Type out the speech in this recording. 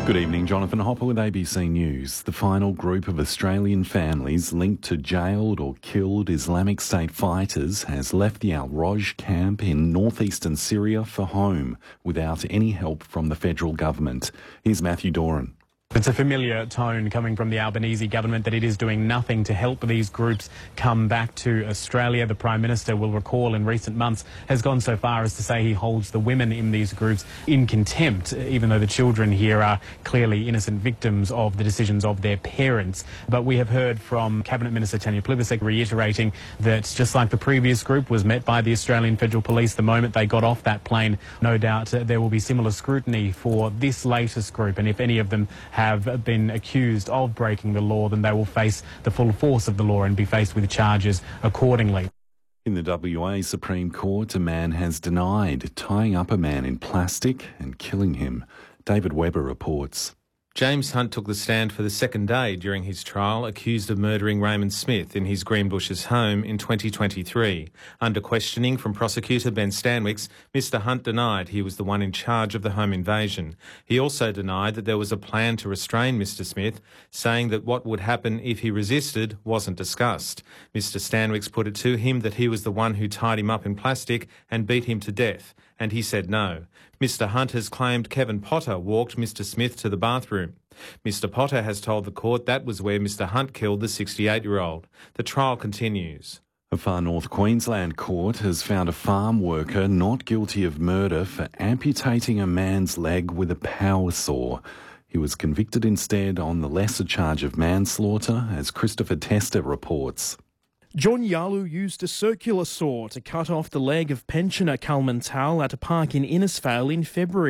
Good evening, Jonathan Hopper with ABC News. The final group of Australian families linked to jailed or killed Islamic State fighters has left the Al-Roj camp in northeastern Syria for home without any help from the federal government. Here's Matthew Doran. It's a familiar tone coming from the Albanese government that it is doing nothing to help these groups come back to Australia. The Prime Minister, will recall, in recent months has gone so far as to say he holds the women in these groups in contempt, even though the children here are clearly innocent victims of the decisions of their parents. But we have heard from Cabinet Minister Tanya Plibersek reiterating that just like the previous group was met by the Australian Federal Police the moment they got off that plane, no doubt there will be similar scrutiny for this latest group, and if any of them have been accused of breaking the law, then they will face the full force of the law and be faced with charges accordingly. In the WA Supreme Court, a man has denied tying up a man in plastic and killing him. David Webber reports. James Hunt took the stand for the second day during his trial, accused of murdering Raymond Smith in his Greenbushes home in 2023. Under questioning from prosecutor Ben Stanwicks, Mr Hunt denied he was the one in charge of the home invasion. He also denied that there was a plan to restrain Mr Smith, saying that what would happen if he resisted wasn't discussed. Mr Stanwicks put it to him that he was the one who tied him up in plastic and beat him to death, and he said no. Mr Hunt has claimed Kevin Potter walked Mr Smith to the bathroom. Mr Potter has told the court that was where Mr Hunt killed the 68-year-old. The trial continues. A far north Queensland court has found a farm worker not guilty of murder for amputating a man's leg with a power saw. He was convicted instead on the lesser charge of manslaughter, as Christopher Tester reports. John Yalu used a circular saw to cut off the leg of pensioner Kalman Tal at a park in Innisfail in February.